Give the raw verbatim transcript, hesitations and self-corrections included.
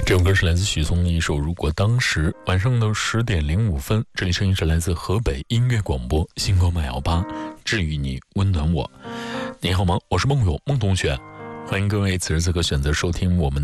这首歌是来自许嵩的一首《如果当时》。晚上的十点零五分，这里声音是来自河北音乐广播星光麦幺八，治愈你，温暖我。你好吗？我是梦勇，梦同学。欢迎各位此时此刻选择收听我们